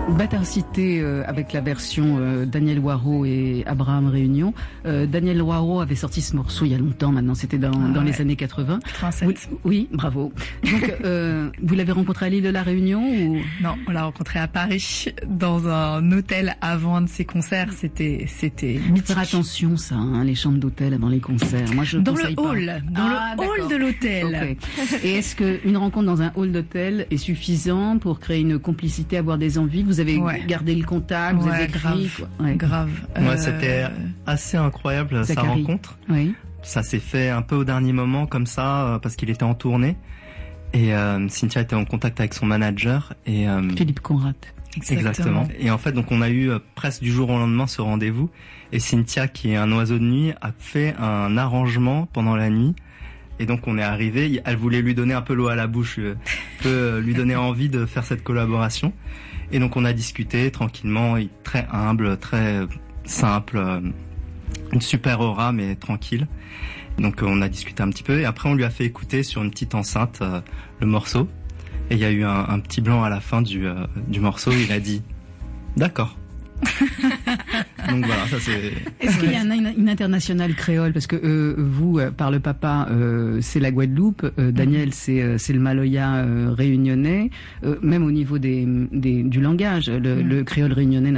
Bâtard Cité avec la version Daniel Waro et Abraham Réunion. Daniel Waro avait sorti ce morceau il y a longtemps maintenant, c'était dans les années 80. 87. Oui, bravo. Donc vous l'avez rencontré à l'île de la Réunion ou... Non, on l'a rencontré à Paris dans un hôtel avant un de ses concerts. C'était mythique. Faire attention ça, hein, les chambres d'hôtel avant les concerts. Moi je dans conseille le hall, pas. Dans le hall de l'hôtel. Okay. Et est-ce qu'une rencontre dans un hall d'hôtel est suffisant pour créer une complicité, avoir des envies? Vous avez gardé le contact, vous avez écrit, grave. Moi, c'était assez incroyable sa rencontre. Oui. Ça s'est fait un peu au dernier moment comme ça parce qu'il était en tournée et Cynthia était en contact avec son manager et Philippe Conrad. Exactement. Et en fait, donc on a eu presque du jour au lendemain ce rendez-vous et Cynthia, qui est un oiseau de nuit, a fait un arrangement pendant la nuit. Et donc on est arrivé, elle voulait lui donner un peu l'eau à la bouche, lui donner envie de faire cette collaboration. Et donc on a discuté tranquillement, très humble, très simple, une super aura mais tranquille. Donc on a discuté un petit peu et après on lui a fait écouter sur une petite enceinte le morceau. Et il y a eu un petit blanc à la fin du morceau, il a dit « D'accord ». Donc voilà, ça c'est... Est-ce qu'il y a une internationale créole? Parce que vous, par le papa, c'est la Guadeloupe, Daniel, c'est le Maloya réunionnais, même au niveau du langage, le créole réunionnais